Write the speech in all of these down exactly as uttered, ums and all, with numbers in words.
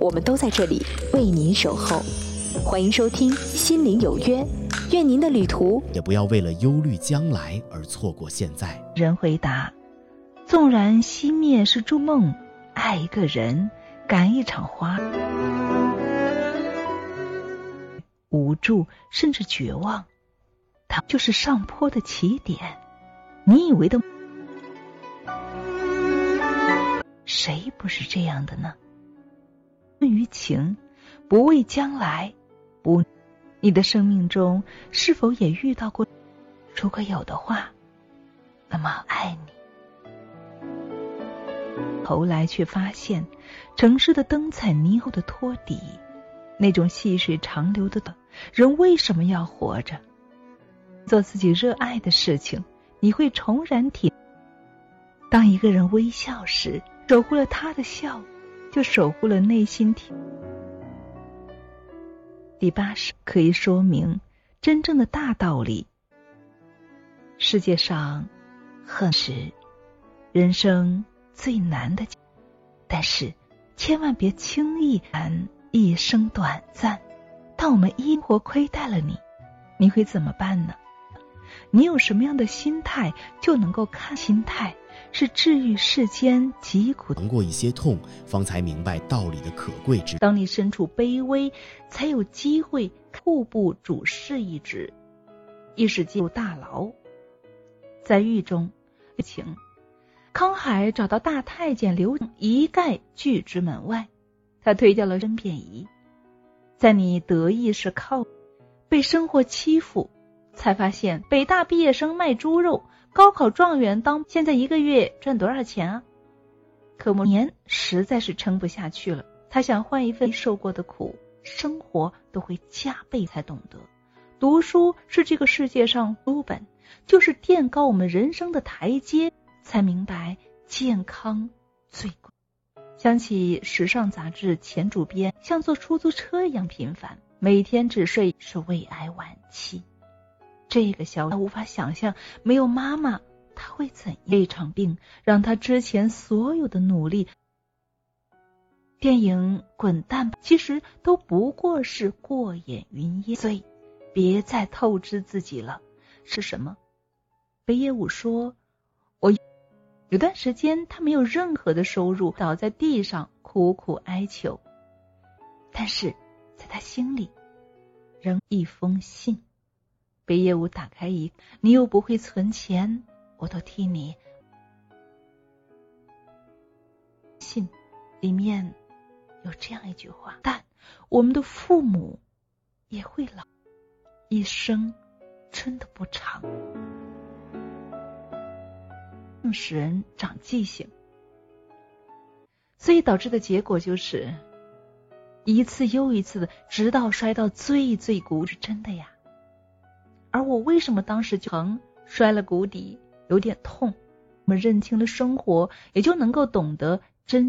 我们都在这里为您守候。欢迎收听心灵有约，愿您的旅途也不要为了忧虑将来而错过现在。 人回答：纵然熄灭是筑梦，爱一个人，感一场花。无助甚至绝望，它就是上坡的起点。你以为的，谁不是这样的呢？于情，不畏将来，不，你的生命中是否也遇到过？如果有的话，那么爱你。后来却发现，城市的灯彩霓虹的托底，那种细水长流的人为什么要活着？做自己热爱的事情，你会重燃体。当一个人微笑时，守护了他的笑，就守护了内心体。第八是可以说明真正的大道理。世界上恨时，人生最难的，但是千万别轻易谈一生短暂。当我们因活亏待了你，你会怎么办呢？你有什么样的心态，就能够看心态是治愈世间疾苦。 尝过一些痛，方才明白道理的可贵之。 当你身处卑微，才有机会户部主事一职，一时进入大牢。在狱中，情康海找到大太监刘一概拒之门外，他推掉了申辩仪。在你得意时靠被生活欺负，才发现北大毕业生卖猪肉，高考状元当现在一个月赚多少钱啊？可某年实在是撑不下去了，他想换一份受过的苦，生活都会加倍才懂得。读书是这个世界上书本，就是垫高我们人生的台阶，才明白健康最贵。想起时尚杂志前主编像坐出租车一样频繁，每天只睡是胃癌晚期。这个小孩无法想象没有妈妈他会怎样。这场病让他之前所有的努力，电影滚蛋其实都不过是过眼云烟。所以别再透支自己了。是什么？北野武说，我有段时间他没有任何的收入，倒在地上苦苦哀求，但是在他心里仍一封信。北野武打开一，你又不会存钱，我都替你。信里面有这样一句话：但我们的父母也会老，一生真的不长，更使人长记性。所以导致的结果就是一次又一次的，直到摔到最最谷底。是真的呀。而我为什么当时就疼，摔了谷底，有点痛？我们认清了生活，也就能够懂得真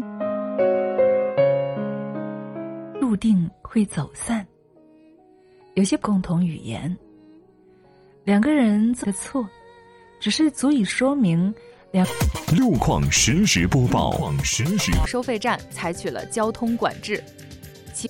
注定会走散。有些共同语言，两个人做的错，只是足以说明两。 路况实时播报，路况实时。 收费站采取了交通管制。其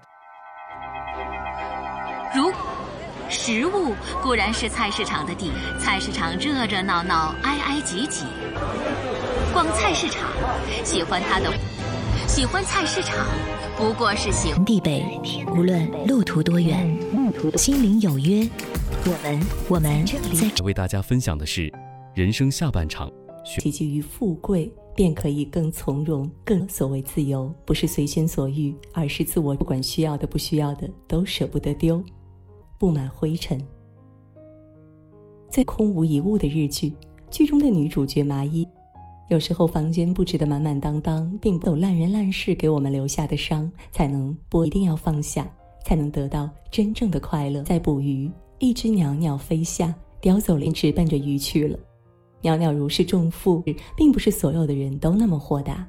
如食物固然是菜市场的底，菜市场热热闹闹，挨挨挤挤。逛菜市场，喜欢它的，喜欢菜市场，不过是喜欢地北，无论路途多远，心灵有约，我们我们在为大家分享的是人生下半场。 积极于富贵，便可以更从容。更所谓自由，不是随心所欲，而是自我不管需要的不需要的都舍不得丢，布满灰尘。在空无一物的日剧，剧中的女主角麻衣，有时候房间布置得满满当当，并不有烂人烂事给我们留下的伤，才能不一定要放下，才能得到真正的快乐。在捕鱼，一只鸟鸟飞下，叼走了，直奔着鱼去了。鸟鸟如释重负，并不是所有的人都那么豁达。